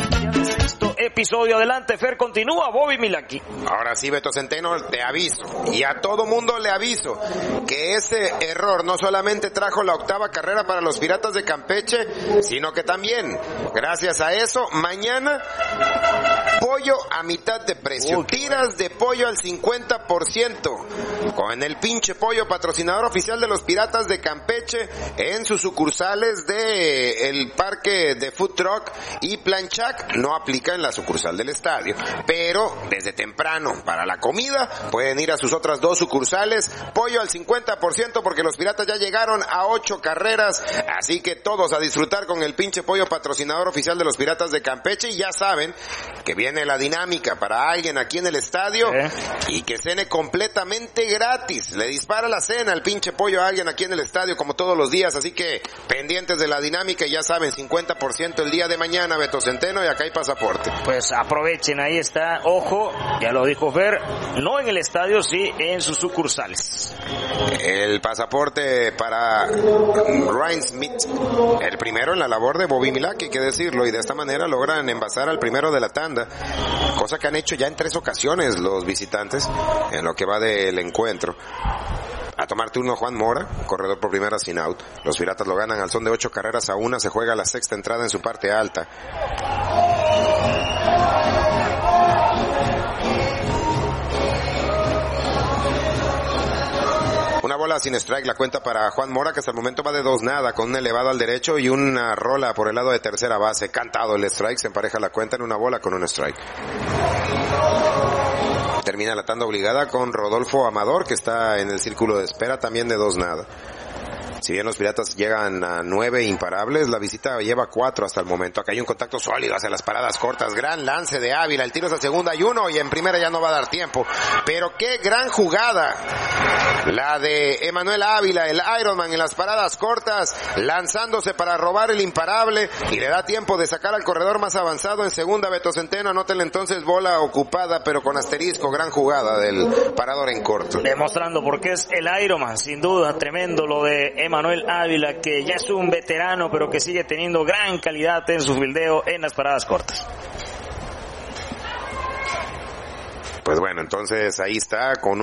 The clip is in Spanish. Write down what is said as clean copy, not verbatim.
Episodio, adelante, Fer, continúa Bobby Milaki. Ahora sí, Beto Centeno, te aviso, y a todo mundo le aviso, que ese error no solamente trajo la 8ª carrera para los Piratas de Campeche, sino que también, gracias a eso, mañana, pollo a mitad de precio, tiras de pollo al 50%, con el pinche pollo, patrocinador oficial de los Piratas de Campeche, en sus sucursales de el parque de Food Truck y Planchac. No aplica en la sucursal del estadio, pero desde temprano para la comida pueden ir a sus otras 2 sucursales, pollo al 50%, porque los Piratas ya llegaron a 8 carreras, así que todos a disfrutar con el pinche pollo, patrocinador oficial de los Piratas de Campeche. Y ya saben que viene la dinámica para alguien aquí en el estadio y que cene completamente gratis, le dispara la cena al pinche pollo a alguien aquí en el estadio como todos los días, así que pendientes de la dinámica. Y ya saben, 50% el día de mañana, Beto Centeno, y acá hay pasaporte. Pues aprovechen, ahí está, ojo, ya lo dijo Fer, no en el estadio, sí en sus sucursales. El pasaporte para Ryan Smith, el primero en la labor de Bobby Milaki, hay que decirlo, y de esta manera logran envasar al primero de la tanda, cosa que han hecho ya en 3 ocasiones los visitantes en lo que va del encuentro. A tomar turno Juan Mora, corredor por primera sin out. Los Piratas lo ganan al son de 8 carreras a 1, se juega la 6ª entrada en su parte alta. Una bola sin strike, la cuenta para Juan Mora, que hasta el momento va de 2-0, con un elevado al derecho y una rola por el lado de tercera base. Cantado el strike, se empareja la cuenta en una bola con un strike. Termina la tanda obligada con Rodolfo Amador, que está en el círculo de espera, también de 2-0. Si bien los Piratas llegan a 9 imparables, la visita lleva 4 hasta el momento. Acá hay un contacto sólido hacia las paradas cortas. Gran lance de Ávila. El tiro es a segunda y 1, y en primera ya no va a dar tiempo. Pero qué gran jugada la de Emanuel Ávila, el Ironman, en las paradas cortas, lanzándose para robar el imparable, y le da tiempo de sacar al corredor más avanzado en segunda. Beto Centeno, anótenle entonces bola ocupada, pero con asterisco. Gran jugada del parador en corto. Demostrando por qué es el Ironman, sin duda, tremendo lo de Emanuel Ávila, que ya es un veterano, pero que sigue teniendo gran calidad en su fildeo en las paradas cortas. Pues bueno, entonces ahí está con